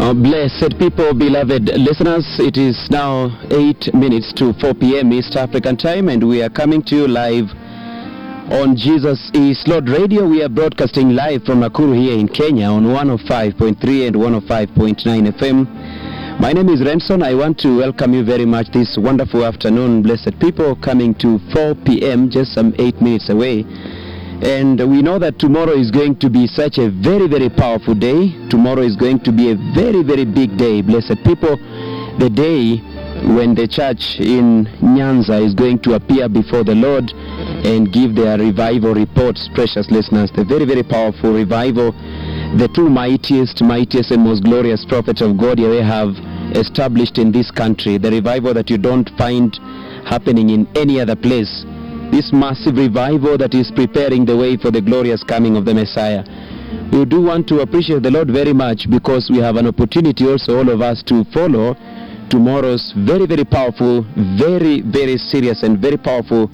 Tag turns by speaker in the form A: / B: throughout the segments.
A: Blessed people, beloved listeners, it is now 8 minutes to 4 p.m. East African time, and we are coming to you live on Jesus is Lord Radio. We are broadcasting live from Nakuru here in Kenya on 105.3 and 105.9 FM. My name is Renson. I want to welcome you very much this wonderful afternoon, blessed people, coming to 4 p.m., just some 8 minutes away. And we know that tomorrow is going to be such a very, very powerful day. Tomorrow is going to be a very, very big day, blessed people. The day when the church in Nyanza is going to appear before the Lord and give their revival reports, precious listeners. The very, very powerful revival. The two mightiest and most glorious prophets of God Yahweh have established in this country. The revival that you don't find happening in any other place. This massive revival that is preparing the way for the glorious coming of the Messiah. We do want to appreciate the Lord very much because we have an opportunity also, all of us, to follow tomorrow's very, very powerful, very, very serious and very powerful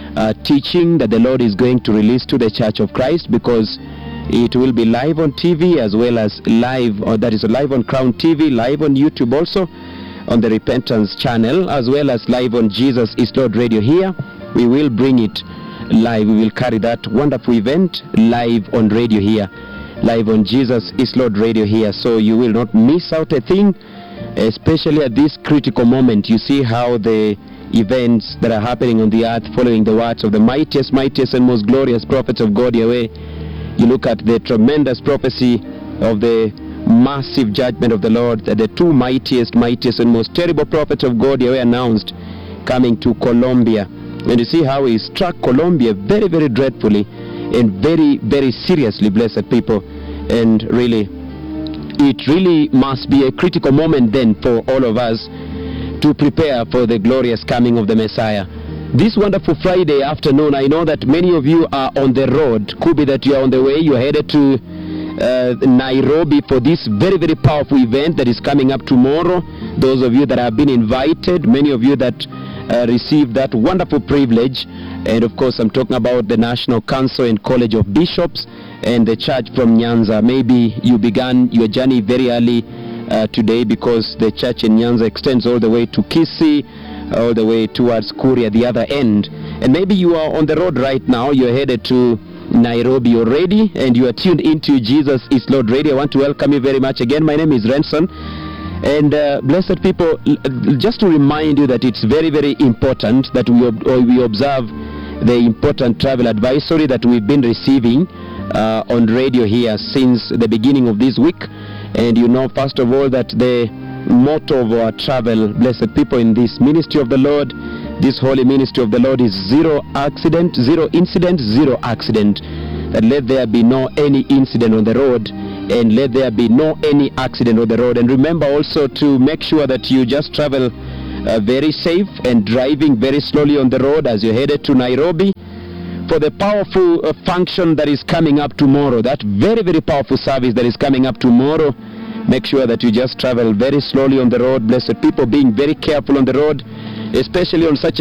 A: teaching that the Lord is going to release to the Church of Christ, because it will be live on TV as well as live, or that is live on Crown TV, live on YouTube also, on the Repentance channel, as well as live on Jesus is Lord Radio here. We will bring it live. We will carry that wonderful event live on radio here, live on Jesus is Lord Radio here. So you will not miss out a thing, especially at this critical moment. You see how the events that are happening on the earth, following the words of the mightiest and most glorious prophets of God Yahweh. You look at the tremendous prophecy of the massive judgment of the Lord that the two mightiest and most terrible prophets of God Yahweh announced coming to Colombia. And you see how he struck Colombia very, very dreadfully and very, very seriously, blessed people. And really, it really must be a critical moment then for all of us to prepare for the glorious coming of the Messiah. This wonderful Friday afternoon, I know that many of you are on the road. Could be that you are on the way, you are headed to Nairobi for this very, very powerful event that is coming up tomorrow. Those of you that have been invited, many of you that received that wonderful privilege. And of course, I'm talking about the National Council and College of Bishops and the church from Nyanza. Maybe you began your journey very early today, because the church in Nyanza extends all the way to Kisii, all the way towards Kuria, the other end. And maybe you are on the road right now, you're headed to Nairobi already, and you are tuned into Jesus is Lord Radio. I want to welcome you very much again. My name is Renson. And blessed people, just to remind you that it's very, very important that we observe the important travel advisory that we've been receiving on radio here since the beginning of this week. And you know, first of all, that the motto of our travel, blessed people, in this ministry of the Lord, this holy ministry of the Lord, is zero accident, zero incident, zero accident. That let there be no any incident on the road, and let there be no any accident on the road. And remember also to make sure that you just travel very safe and driving very slowly on the road as you're headed to Nairobi for the powerful function that is coming up tomorrow, that very, very powerful service that is coming up tomorrow. Make sure that you just travel very slowly on the road, blessed people, being very careful on the road, especially on such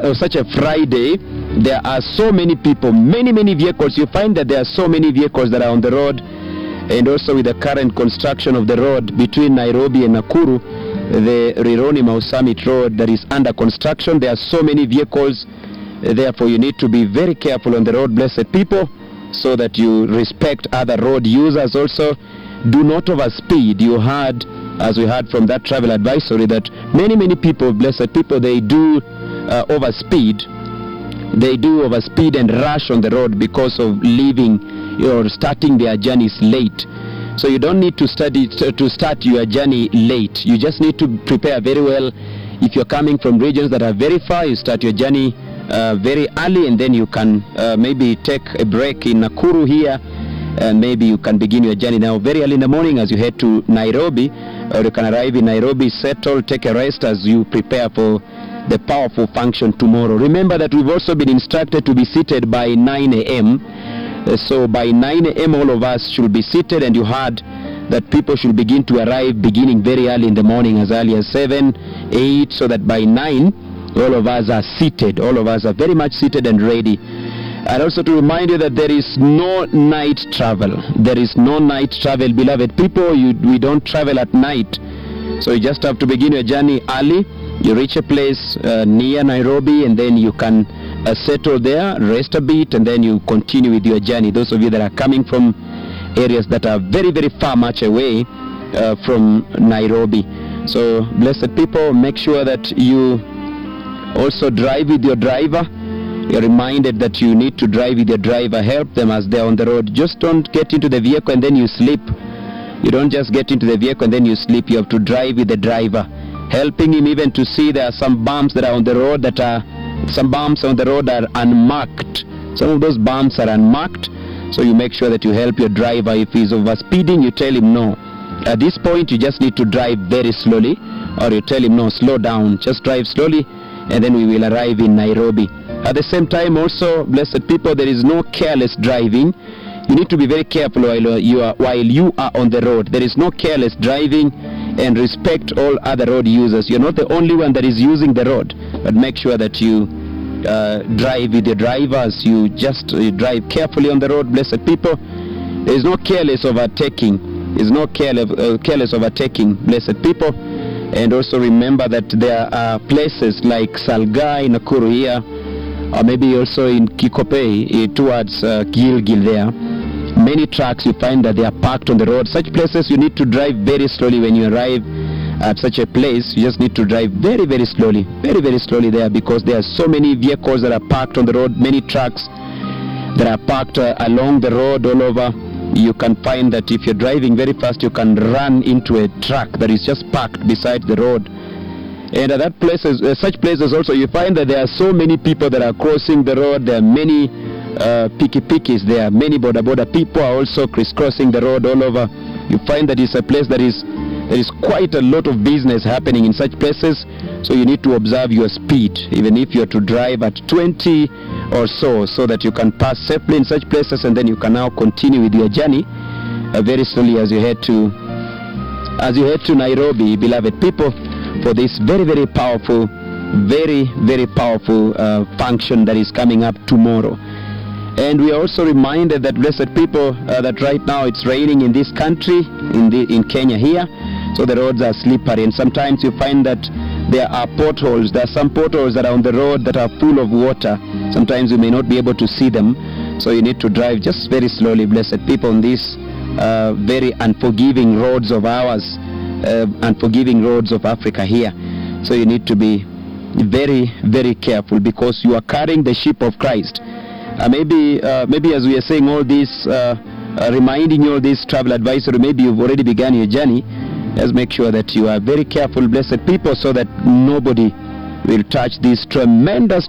A: a Friday. There are so many people, many vehicles. You find that there are so many vehicles that are on the road. And also with the current construction of the road between Nairobi and Nakuru, the Rironi Mau Summit Road that is under construction, there are so many vehicles. Therefore, you need to be very careful on the road, blessed people, so that you respect other road users also. Do not overspeed. You heard, as we heard from that travel advisory, that many people, blessed people, they do overspeed. They do overspeed and rush on the road because of leaving or starting their journeys late. So you don't need to start your journey late. You just need to prepare very well. If you're coming from regions that are very far, you start your journey very early, and then you can maybe take a break in Nakuru here, and maybe you can begin your journey now very early in the morning as you head to Nairobi, or you can arrive in Nairobi, settle, take a rest as you prepare for the powerful function tomorrow. Remember that we've also been instructed to be seated by 9 a.m. So by 9 a.m. all of us should be seated, and you heard that people should begin to arrive beginning very early in the morning, as early as 7, 8, so that by 9 all of us are seated. All of us are very much seated and ready. And also to remind you that there is no night travel. There is no night travel, beloved people. We don't travel at night. So you just have to begin your journey early. You reach a place near Nairobi, and then you can settle there, rest a bit, and then you continue with your journey. Those of you that are coming from areas that are very, very far much away from Nairobi. So blessed people, make sure that you also drive with your driver. You're reminded that you need to drive with your driver. Help them as they're on the road. Just don't get into the vehicle and then you sleep. You don't just get into the vehicle and then you sleep. You have to drive with the driver, helping him even to see there are some bumps that are on the road that are unmarked. Some of those bumps are unmarked. So you make sure that you help your driver. If he's overspeeding, you tell him no. At this point, you just need to drive very slowly, or you tell him no, slow down, just drive slowly, and then we will arrive in Nairobi. At the same time also, blessed people, there is no careless driving. You need to be very careful while you are on the road. There is no careless driving, and respect all other road users. You're not the only one that is using the road, but make sure that you drive with your drivers. You drive carefully on the road, blessed people. There is no careless overtaking. There is no careless overtaking, blessed people. And also remember that there are places like Salgai, Nakuru here, or maybe also in Kikopey towards Gilgil there. Many trucks you find that they are parked on the road. Such places you need to drive very slowly when you arrive at such a place. You just need to drive very, very slowly there, because there are so many vehicles that are parked on the road, many trucks that are parked along the road all over. You can find that if you're driving very fast, you can run into a truck that is just parked beside the road. And at that places, such places also, you find that there are so many people that are crossing the road. There are many pikis there, many boda people are also crisscrossing the road all over. You find that it's a place that there is quite a lot of business happening in such places. So you need to observe your speed, even if you're to drive at 20 or so that you can pass safely in such places, and then you can now continue with your journey very slowly as you head to Nairobi, beloved people, for this very, very powerful function that is coming up tomorrow. And we are also reminded that, blessed people, that right now it's raining in this country, in Kenya here, so the roads are slippery, and sometimes you find that there are potholes. There are some potholes that are on the road that are full of water. Sometimes you may not be able to see them, so you need to drive just very slowly, blessed people, on these very unforgiving roads of ours, unforgiving roads of Africa here. So you need to be very, very careful, because you are carrying the ship of Christ. Maybe as we are saying all this, reminding you all this travel advisory, maybe you've already begun your journey. Let's make sure that you are very careful, blessed people, so that nobody will touch this tremendous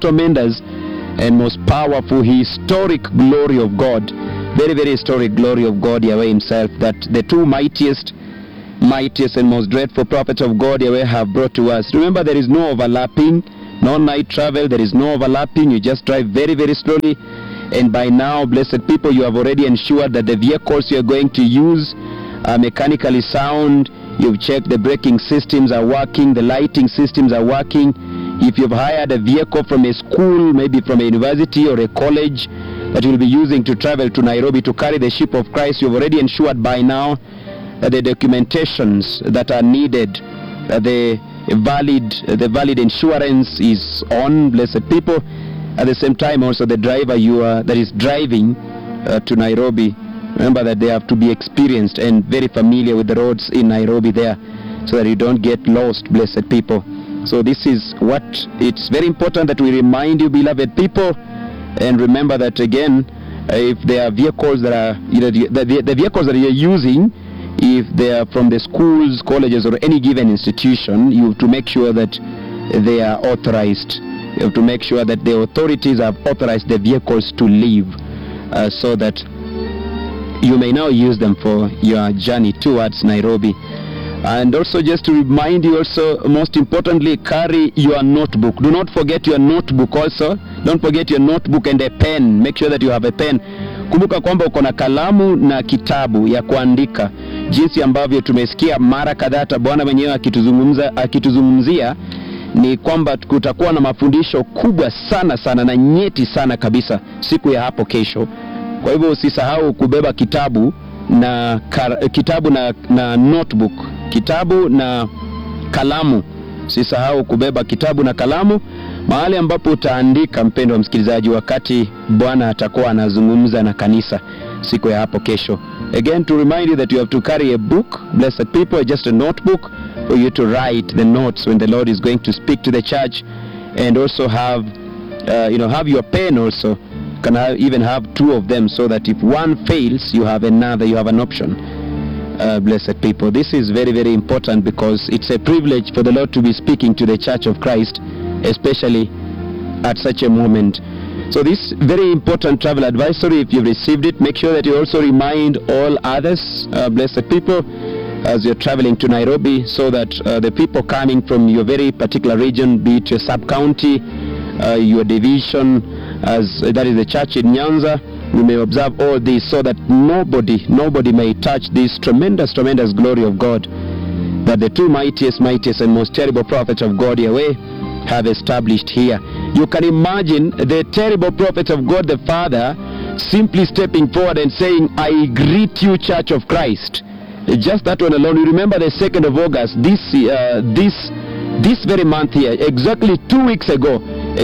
A: and most powerful historic glory of God. Very, very historic glory of God, Yahweh himself, that the two mightiest and most dreadful prophets of God, Yahweh, have brought to us. Remember, there is no overlapping, no night travel, there is no overlapping. You just drive very, very slowly. And by now, blessed people, you have already ensured that the vehicles you are going to use are mechanically sound. You've checked the braking systems are working, the lighting systems are working. If you've hired a vehicle from a school, maybe from a university or a college, that you'll be using to travel to Nairobi to carry the ship of Christ, you've already ensured by now that the documentations that are needed, the valid insurance is on, blessed people. At the same time also, the driver that is driving to Nairobi, remember that they have to be experienced and very familiar with the roads in Nairobi there, so that you don't get lost, blessed people. So this is what it's very important that we remind you, beloved people. And remember that again, if there are vehicles that are, the vehicles that you're using, if they are from the schools, colleges, or any given institution, you have to make sure that they are authorized. You have to make sure that the authorities have authorized the vehicles to leave, so that you may now use them for your journey towards Nairobi. And also, just to remind you also, most importantly, carry your notebook. Do not forget your notebook also. Don't forget your notebook and a pen. Make sure that you have a pen. Kumbuka kwamba uko na kalamu na kitabu ya kuandika, jinsi ambavyo tumesikia mara kadhaa Bwana mwenyewe akituzungumzia ni kwamba kutakuwa na mafundisho kubwa sana sana na nyeti sana kabisa siku ya hapo kesho. Kwa hivyo usisahau kubeba kitabu na notebook, kitabu na kalamu. Usisahau kubeba kitabu na kalamu, mahali ambapo utaandika, mpendo wa msikilizaji, wakati Bwana atakuwa anazungumza na kanisa siku ya hapo kesho. Again, to remind you that you have to carry a book, blessed people, just a notebook for you to write the notes when the Lord is going to speak to the church, and also have have your pen also. Can even have two of them, so that if one fails, you have another, you have an option. Blessed people, this is very, very important, because it's a privilege for the Lord to be speaking to the Church of Christ, especially at such a moment. So this very important travel advisory, if you've received it, make sure that you also remind all others, blessed people, as you're traveling to Nairobi, so that the people coming from your very particular region, be it your sub-county, your division, as that is the church in Nyanza, we may observe all this, so that nobody may touch this tremendous glory of God that the two mightiest and most terrible prophets of God, Yahweh, have established here. You can imagine the terrible prophet of God the Father simply stepping forward and saying, "I greet you, Church of Christ." Just that one alone. You remember the 2nd of August, this very month here, exactly 2 weeks ago,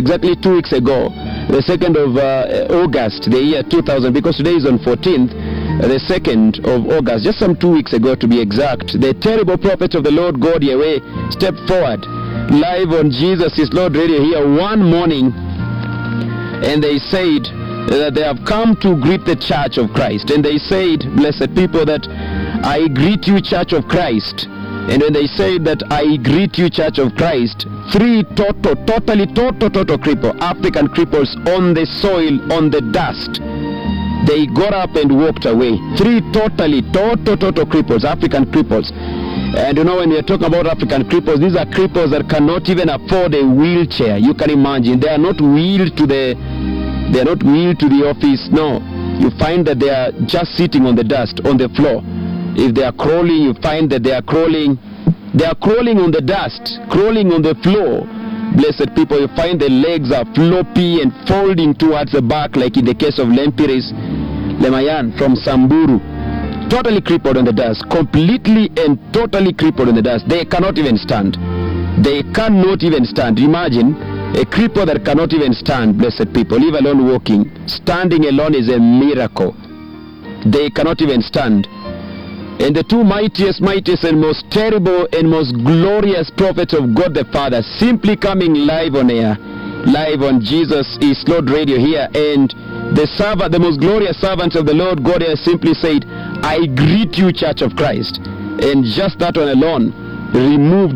A: the 2nd of August, the year 2000, because today is on 14th, the 2nd of August, just some 2 weeks ago to be exact, the terrible prophet of the Lord God Yahweh stepped forward live on Jesus is Lord Radio here one morning, and they said that they have come to greet the Church of Christ. And they said, blessed people, that "I greet you, Church of Christ." And when they said that "I greet you, Church of Christ," 3 total cripple, African cripples on the soil, on the dust, they got up and walked away. 3 total cripples, African cripples. And you know, when we are talking about African cripples, these are cripples that cannot even afford a wheelchair. You can imagine, they are not wheeled to the office. No, you find that they are just sitting on the dust, on the floor. If they are crawling, you find that they are crawling on the dust, crawling on the floor. Blessed people, you find the legs are floppy and folding towards the back, like in the case of Lempiris Lemayan from Samburu. Totally crippled on the dust, completely and totally crippled on the dust. They cannot even stand. They cannot even stand. Imagine a cripple that cannot even stand, blessed people, leave alone walking. Standing alone is a miracle. They cannot even stand. And the two mightiest and most terrible and most glorious prophets of God the Father simply coming live on air, live on Jesus is Lord Radio here, and the most glorious servants of the Lord God here simply said, "I greet you, Church of Christ." And just that one alone removed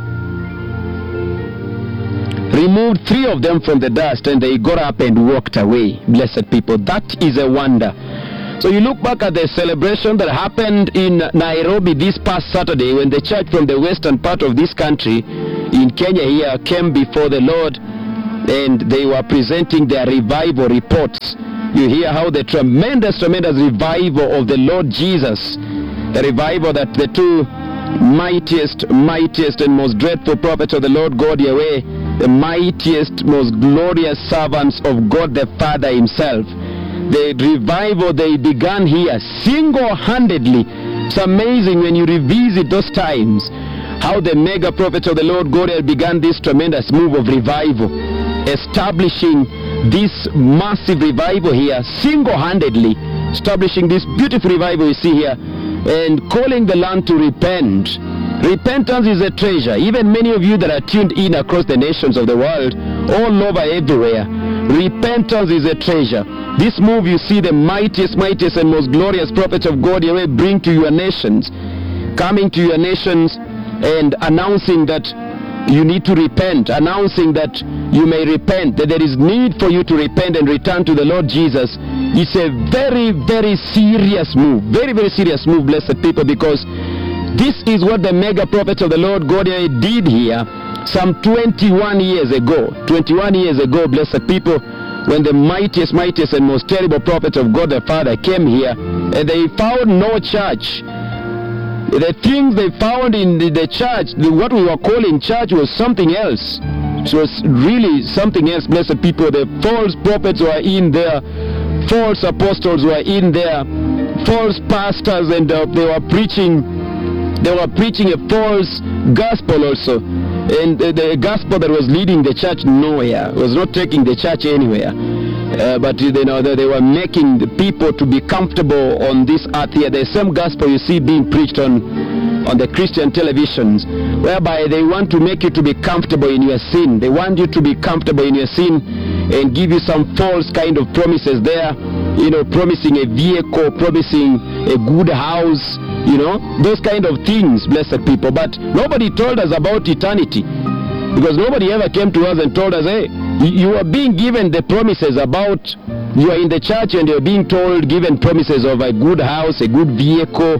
A: 3 of them from the dust, and they got up and walked away. Blessed people, that is a wonder. So you look back at the celebration that happened in Nairobi this past Saturday, when the church from the western part of this country in Kenya here came before the Lord, and they were presenting their revival reports. You hear how the tremendous revival of the Lord Jesus, the revival that the two mightiest and most dreadful prophets of the Lord God Yahweh, the mightiest, most glorious servants of God the Father himself, the revival they began here single-handedly. It's amazing when you revisit those times, how the mega prophets of the Lord God began this tremendous move of revival, establishing this massive revival here single-handedly, establishing this beautiful revival you see here, and calling the land to repent. Repentance is a treasure. Even many of you that are tuned in across the nations of the world, all over everywhere, repentance is a treasure. This move you see the mightiest and most glorious prophets of God Yahweh bring to your nations, coming to your nations and announcing that you need to repent, announcing that you may repent, that there is need for you to repent and return to the Lord Jesus. It's a very serious move, very serious move, blessed people, because this is what the mega prophets of the Lord God did here some 21 years ago. 21 years ago, blessed people, when the mightiest and most terrible prophets of God the Father came here, and they found no church. The things they found in the church, what we were calling church, was something else. It was really something else, blessed people. The false prophets were in there, false apostles were in there, false pastors, and they were preaching a false gospel also. And the gospel that was leading the church nowhere, was not taking the church anywhere. But they were making the people to be comfortable on this earth here. The same gospel you see being preached on the Christian televisions, whereby they want to make you to be comfortable in your sin. They want you to be comfortable in your sin and give you some false kind of promises there, promising a vehicle, promising a good house, those kind of things, blessed people. But nobody told us about eternity, because nobody ever came to us and told us, hey, you are being given the promises about, you are in the church and you're being given promises of a good house, a good vehicle,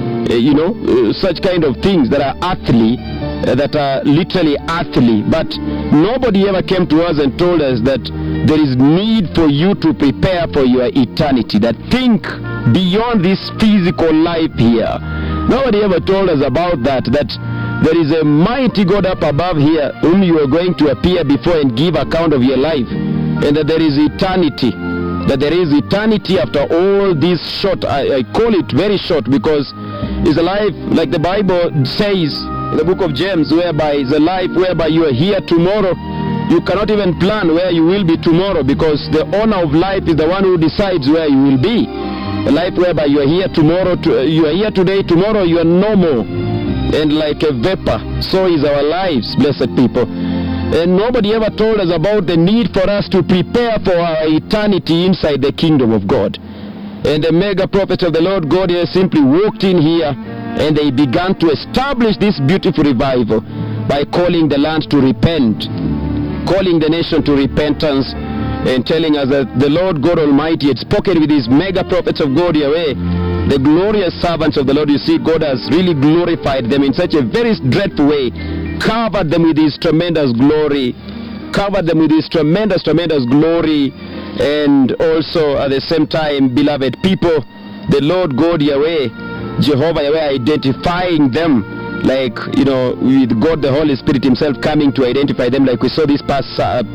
A: such kind of things that are earthly, that are literally earthly. But nobody ever came to us and told us that there is need for you to prepare for your eternity, that think beyond this physical life here. Nobody ever told us about that there is a mighty God up above here whom you are going to appear before and give account of your life, and that there is eternity. That there is eternity after all this short, I call it very short, because it's a life, like the Bible says in the book of James, whereby it's a life whereby you are here tomorrow. You cannot even plan where you will be tomorrow, because the owner of life is the one who decides where you will be. A life whereby you are here tomorrow, you are here today, tomorrow you are no more. And like a vapor, so is our lives, blessed people. And nobody ever told us about the need for us to prepare for our eternity inside the kingdom of God. And the mega prophets of the Lord God here simply walked in here, and they began to establish this beautiful revival by calling the land to repent, calling the nation to repentance, and telling us that the Lord God Almighty had spoken with these mega prophets of God Yahweh, the glorious servants of the Lord. You see, God has really glorified them in such a very dreadful way, covered them with His tremendous glory, glory, and also at the same time, beloved people, the Lord God Yahweh, Jehovah Yahweh, identifying them, like, with God the Holy Spirit Himself coming to identify them, like we saw this past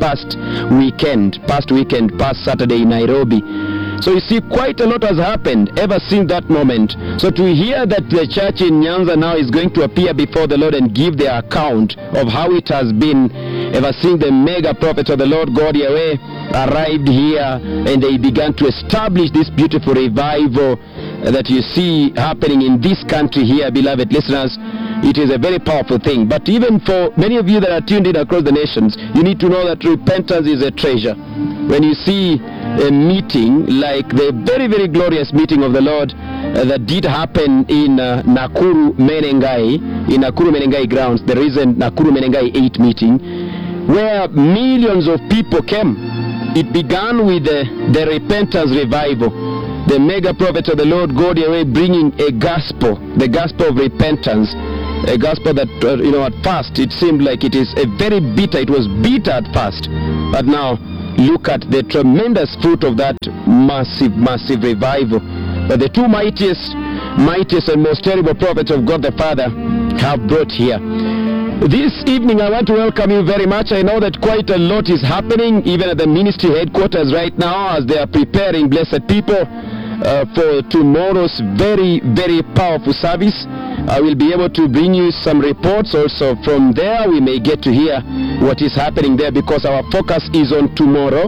A: Saturday in Nairobi. So you see, quite a lot has happened ever since that moment. So to hear that the church in Nyanza now is going to appear before the Lord and give their account of how it has been ever since the mega prophets of the Lord God Yahweh arrived here, and they began to establish this beautiful revival that you see happening in this country here, beloved listeners, it is a very powerful thing. But even for many of you that are tuned in across the nations, you need to know that repentance is a treasure. When you see a meeting like the very, very glorious meeting of the Lord that did happen in Nakuru Menengai grounds, the recent Nakuru Menengai 8 meeting, where millions of people came. It began with the repentance revival, the mega prophet of the Lord God Yahweh bringing a gospel, the gospel of repentance, a gospel that at first it seemed like it is a very bitter, it was bitter at first, but now look at the tremendous fruit of that massive revival that the two mightiest and most terrible prophets of God the Father have brought here. This evening I want to welcome you very much. I know that quite a lot is happening even at the ministry headquarters right now, as they are preparing, blessed people, for tomorrow's very, very powerful service. I will be able to bring you some reports also from there. We may get to hear what is happening there, because our focus is on tomorrow.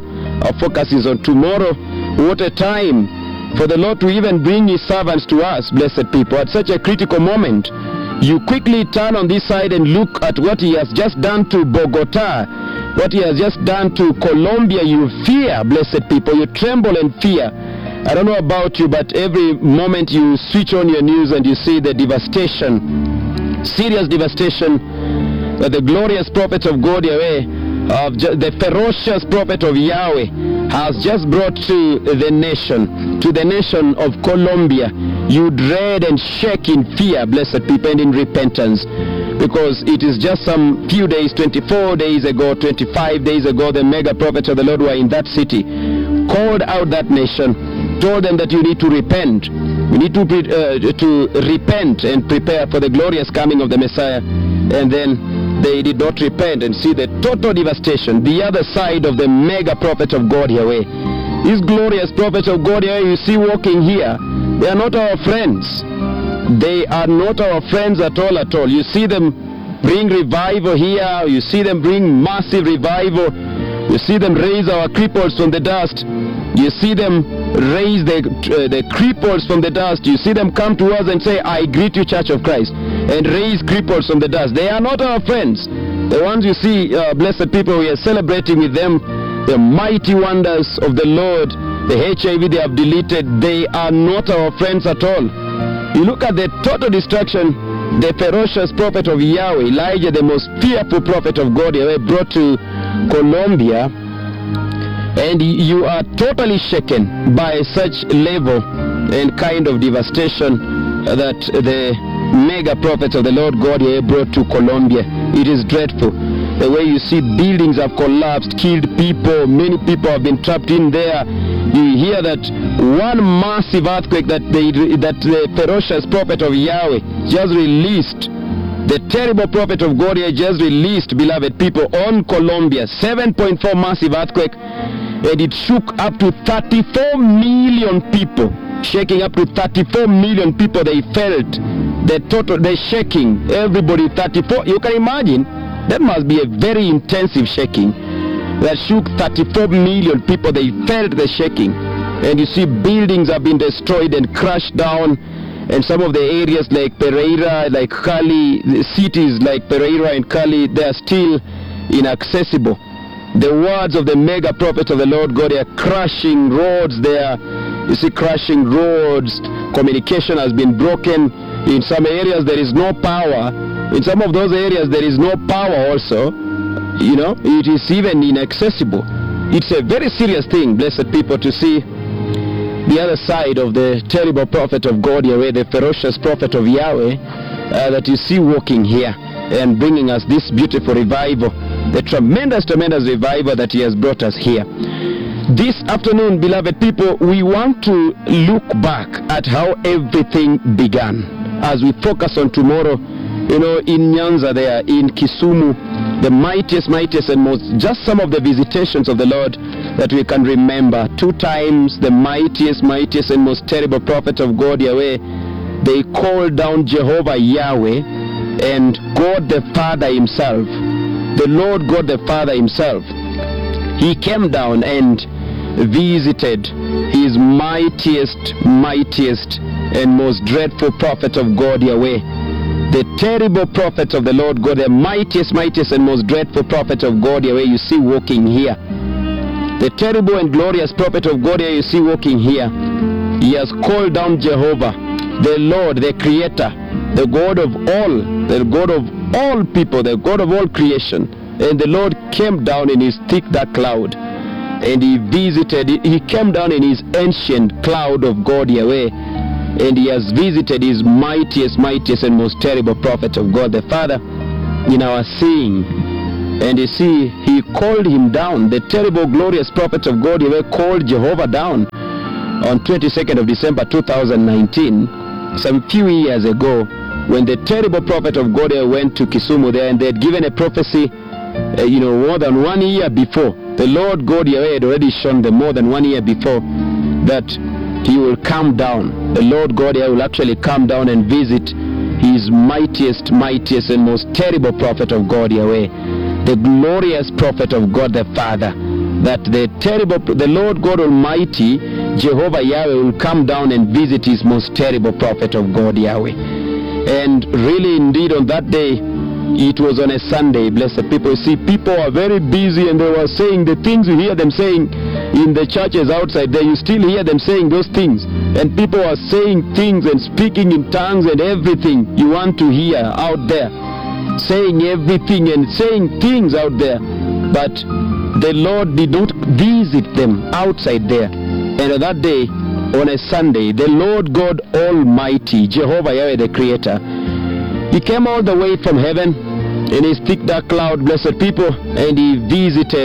A: What a time for the Lord to even bring His servants to us, blessed people, at such a critical moment. You quickly turn on this side and look at what He has just done to Bogota, what He has just done to Colombia. You fear, blessed people, you tremble and fear. I don't know about you, but every moment you switch on your news and you see the devastation, serious devastation, that the glorious prophets of God Yahweh, the ferocious prophet of Yahweh, has just brought to the nation of Colombia. You dread and shake in fear, blessed people, and in repentance, because it is just some few days, 24 days ago, 25 days ago, the mega prophets of the Lord were in that city, called out that nation, told them that you need to repent. You need to repent and prepare for the glorious coming of the Messiah. And then they did not repent, and see the total devastation, the other side of the mega prophet of God Yahweh. These glorious prophets of God Yahweh you see walking here, they are not our friends. They are not our friends at all at all. You see them bring revival here. You see them bring massive revival. You see them raise our cripples from the dust. You see them raise the cripples from the dust. You see them come to us and say, I greet you, Church of Christ, and raise cripples from the dust. They are not our friends. The ones you see, blessed people, we are celebrating with them the mighty wonders of the Lord. The HIV they have deleted, they are not our friends at all. You look at the total destruction the ferocious prophet of Yahweh, Elijah, the most fearful prophet of God Yahweh, brought to Colombia, and you are totally shaken by such level and kind of devastation that the mega prophets of the Lord God Yahweh brought to Colombia. It is dreadful. The way you see buildings have collapsed, killed people, many people have been trapped in there. You hear that one massive earthquake that the ferocious prophet of Yahweh just released, the terrible prophet of God Yahweh just released, beloved people, on Colombia. 7.4 massive earthquake, and it shook up to 34 million people. Shaking up to 34 million people. They felt the shaking. Everybody, 34. You can imagine, that must be a very intensive shaking that shook 34 million people. They felt the shaking. And you see buildings have been destroyed and crushed down. And some of the areas like Pereira, like Cali, cities like Pereira and Cali, they are still inaccessible. The words of the mega prophets of the Lord God, they are crushing roads there. You see, crushing roads. Communication has been broken. In some areas there is no power. In some of those areas there is no power also. You know, it is even inaccessible. It's a very serious thing, blessed people, to see the other side of the terrible prophet of God Yahweh, the ferocious prophet of Yahweh, that you see walking here and bringing us this beautiful revival, the tremendous revival that he has brought us here. This afternoon, beloved people, we want to look back at how everything began as we focus on tomorrow. You know, in Nyanza there, in Kisumu, the mightiest and most, just some of the visitations of the Lord that we can remember. 2 times the mightiest and most terrible prophet of God Yahweh, they called down Jehovah Yahweh and God the Father himself, the Lord God the Father himself. He came down and visited his mightiest and most dreadful prophet of God Yahweh, the terrible prophet of the Lord God, the mightiest and most dreadful prophet of God Yahweh you see walking here. The terrible and glorious prophet of God Yahweh you see walking here. He has called down Jehovah, the Lord, the Creator, the God of all people, the God of all creation. And the Lord came down in his thick dark cloud, and he came down in his ancient cloud of God Yahweh, and he has visited his mightiest and most terrible prophet of God the Father in our seeing. And you see, he called him down. The terrible glorious prophet of God Yahweh called Jehovah down on 22nd of December 2019, some few years ago, when the terrible prophet of God Yahweh went to Kisumu there, and they had given a prophecy more than 1 year before. The Lord God Yahweh had already shown them more than 1 year before that he will come down. The Lord God Yahweh will actually come down and visit his mightiest and most terrible prophet of God Yahweh, the glorious prophet of God the Father, that the Lord God Almighty, Jehovah Yahweh, will come down and visit his most terrible prophet of God Yahweh. And really indeed on that day, it was on a Sunday, blessed people. You see, people are very busy, and they were saying the things you hear them saying in the churches outside there. You still hear them saying those things, and people are saying things and speaking in tongues and everything you want to hear out there, saying everything and saying things out there. But the Lord did not visit them outside there. And on that day, on a Sunday, the Lord God Almighty, Jehovah Yahweh the Creator, he came all the way from heaven in his thick dark cloud, blessed people, and he visited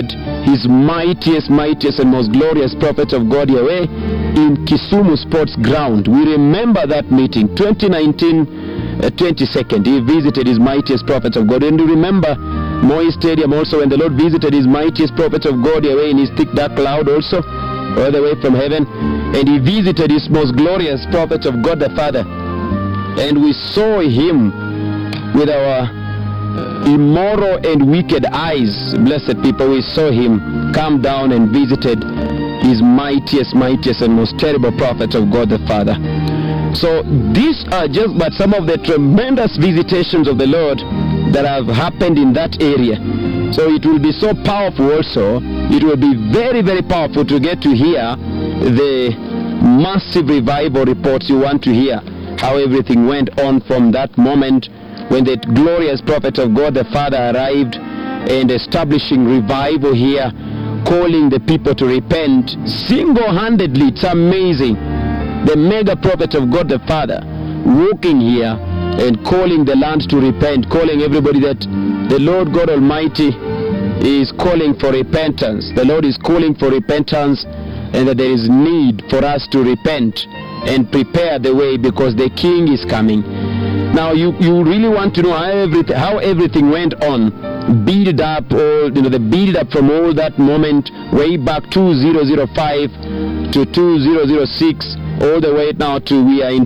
A: his mightiest and most glorious prophet of God Yahweh in Kisumu Sports Ground. We remember that meeting, 2019, 22nd. He visited his mightiest prophets of God. And you remember Moi Stadium also, when the Lord visited his mightiest prophets of God Yahweh in his thick dark cloud also, all the way from heaven. And he visited his most glorious prophets of God the Father. And we saw him with our immoral and wicked eyes. Blessed people, we saw him come down and visited his mightiest and most terrible prophets of God the Father. So these are just but some of the tremendous visitations of the Lord that have happened in that area. So it will be so powerful also. It will be very, very powerful to get to hear the massive revival reports you want to hear, how everything went on from that moment when the glorious prophet of God the Father arrived and establishing revival here, calling the people to repent single-handedly. It's amazing. The mega prophet of God the Father walking here and calling the land to repent, calling everybody that the Lord God Almighty is calling for repentance. The Lord is calling for repentance, and that there is need for us to repent and prepare the way because the King is coming. Now you really want to know how everything went on, build up, or the build up from all that moment way back 2005 to 2006, all the way now to we are in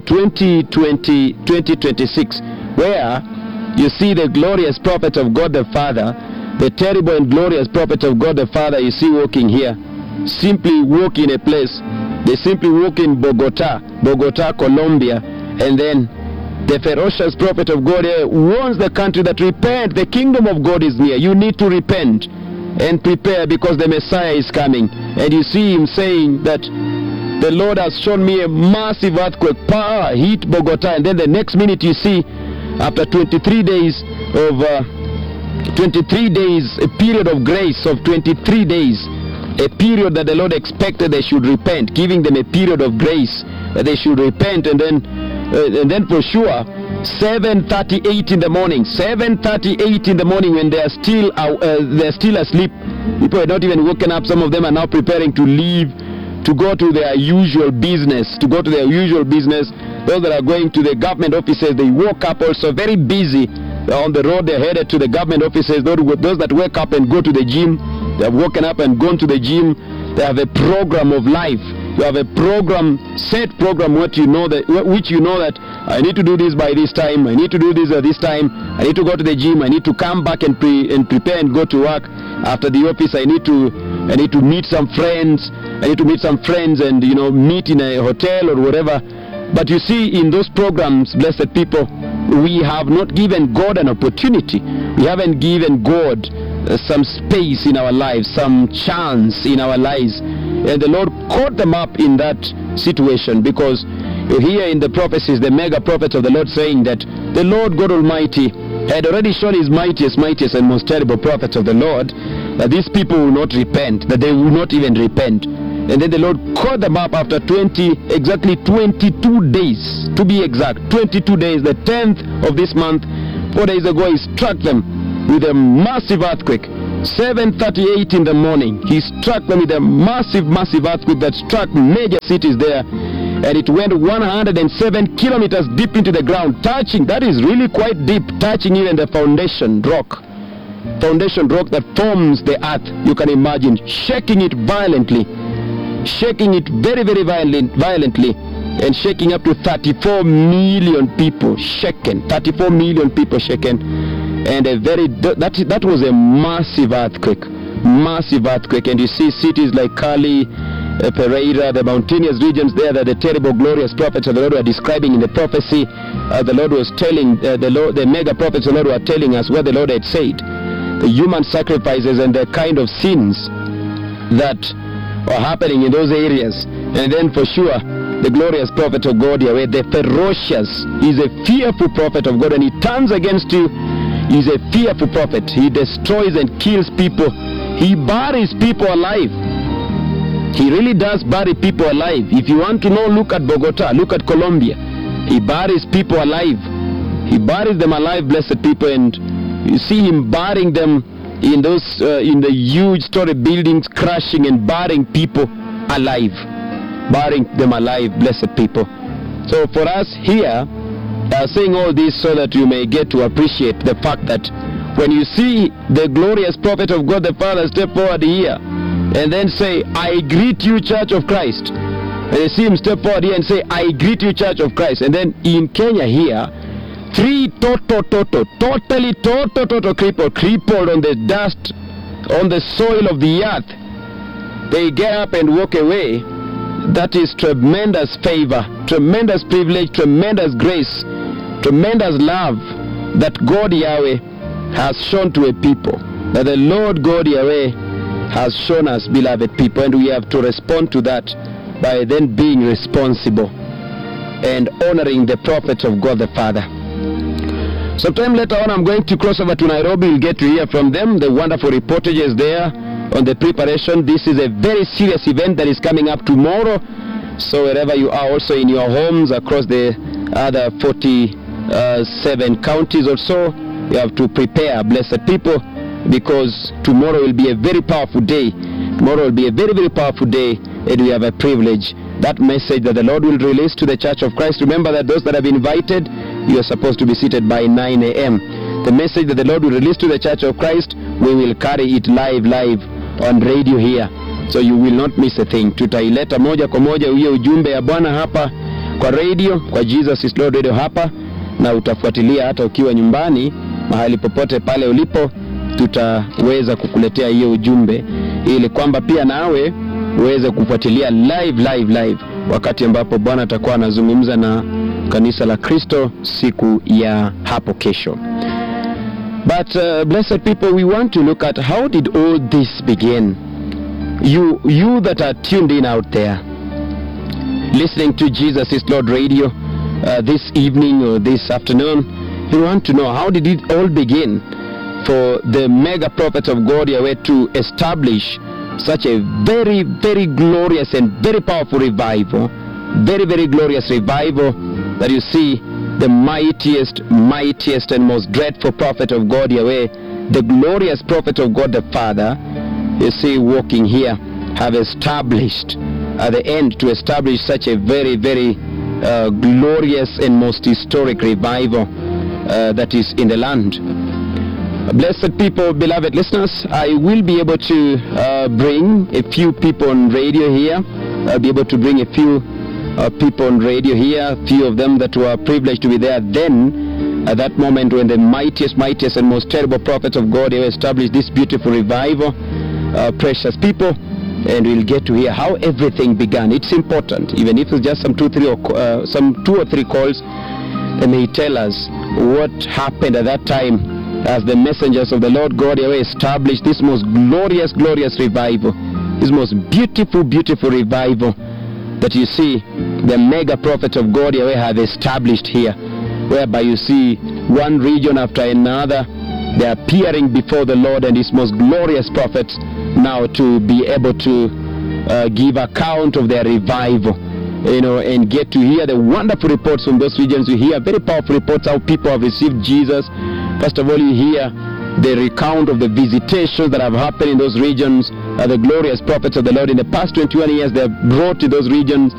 A: 2026, where you see the glorious prophet of God the Father, the terrible and glorious prophet of God the Father, you see walking here, simply walk in a place. They simply walk in Bogota, Colombia, and then the ferocious prophet of God warns the country that repent, the kingdom of God is near. You need to repent and prepare because the Messiah is coming. And you see him saying that the Lord has shown me a massive earthquake, power hit Bogota, and then the next minute you see after 23 days, a period of grace of 23 days, a period that the Lord expected they should repent, giving them a period of grace that they should repent, and then for sure 7:38 in the morning, 7:38 in the morning, when they are still asleep, people are not even woken up. Some of them are now preparing to leave, to go to their usual business, Those that are going to the government offices, they woke up also very busy on the road. They're headed to the government offices. Those that wake up and go to the gym, they have woken up and gone to the gym. They have a program of life. You have a set program, which you know that I need to do this by this time, I need to do this at this time, I need to go to the gym, I need to come back and prepare and go to work. After the office, I need to meet some friends. And meet in a hotel or whatever. But you see, in those programs, blessed people, we have not given God an opportunity. We haven't given God some space in our lives, some chance in our lives. And the Lord caught them up in that situation, because you hear in the prophecies, the mega prophets of the Lord saying that the Lord God Almighty had already shown his mightiest and most terrible prophets of the Lord that these people will not repent, that they will not even repent. And then the Lord caught them up after exactly 22 days, to be exact, 22 days, the 10th of this month, 4 days ago, he struck them with a massive earthquake. 7:38 in the morning, he struck them with a massive earthquake that struck major cities there, and it went 107 kilometers deep into the ground, touching, that is really quite deep, touching even the foundation rock that forms the earth. You can imagine, shaking it violently, shaking it very, very violently, and shaking up to 34 million people shaken, 34 million people shaken. And that was a massive earthquake. And you see cities like Cali, Pereira, the mountainous regions there that the terrible glorious prophets of the Lord were describing in the prophecy. The Lord was telling, the mega prophets of the Lord were telling us what the Lord had said, the human sacrifices and the kind of sins that were happening in those areas. And then for sure, the glorious prophet of God Yahweh, the ferocious, is a fearful prophet of God, and he turns against you. He's a fearful prophet. He destroys and kills people. He buries people alive. He really does bury people alive. If you want to know, look at Bogota, look at Colombia. He buries people alive. He buries them alive, blessed people, and you see him burying them in the huge story buildings, crashing and burying people alive, burying them alive, blessed people. So for us here, saying all this so that you may get to appreciate the fact that when you see the glorious prophet of God the Father step forward here and then say, I greet you, Church of Christ, and you see him step forward here and say, I greet you, Church of Christ, and then in Kenya here, three totally crippled on the dust, on the soil of the earth, they get up and walk away. That is tremendous favor, tremendous privilege, tremendous grace, tremendous love that God Yahweh has shown to a people, that the Lord God Yahweh has shown us, beloved people, and we have to respond to that by then being responsible and honoring the prophets of God the Father. Sometime later on, I'm going to cross over to Nairobi. We'll get to hear from them, the wonderful reportages there on the preparation. This is a very serious event that is coming up tomorrow. So wherever you are, also in your homes across the other 47 counties or so, you have to prepare, blessed people, because tomorrow will be a very powerful day. Tomorrow will be a very, very powerful day, and we have a privilege. That message that the Lord will release to the Church of Christ. Remember that those that have been invited, you are supposed to be seated by 9 a.m. The message that the Lord will release to the Church of Christ, we will carry it live on radio here. So you will not miss a thing. Tutaileta moja kwa moja hiyo ujumbe ya Bwana hapa kwa radio, kwa Jesus is Lord Radio hapa, na utafuatilia hata ukiwa nyumbani, mahali popote pale ulipo, tutaweza kukuletea hiyo ujumbe ili kwamba pia nawe uweze kufuatilia live wakati ambapo Bwana atakuwa anazungumza na kanisa la Kristo siku ya hapo kesho. But blessed people, we want to look at how did all this begin. You that are tuned in out there, listening to Jesus is Lord Radio this evening or this afternoon, you want to know how did it all begin for the mega prophet of God Yahweh to establish such a very, very glorious and very powerful revival, very, very glorious revival that you see the mightiest and most dreadful prophet of God Yahweh, the glorious prophet of God the Father, you see walking here, have established at the end to establish such a very, very glorious and most historic revival that is in the land. Blessed people, beloved listeners, I will be able to bring a few people on radio here. I'll be able to bring a few people on radio here, a few of them that were privileged to be there then, at that moment when the mightiest and most terrible prophets of God established this beautiful revival. Precious people, and we'll get to hear how everything began. It's important, even if it's just some two or three calls, they may tell us what happened at that time as the messengers of the Lord God Yahweh established this most glorious revival, this most beautiful revival that you see the mega prophet of God Yahweh have established here, whereby you see one region after another, they are appearing before the Lord and his most glorious prophets now to be able to give account of their revival, and get to hear the wonderful reports from those regions. You hear very powerful reports how people have received Jesus. First of all, you hear the recount of the visitations that have happened in those regions. The glorious prophets of the Lord in the past 21 years, they have brought to those regions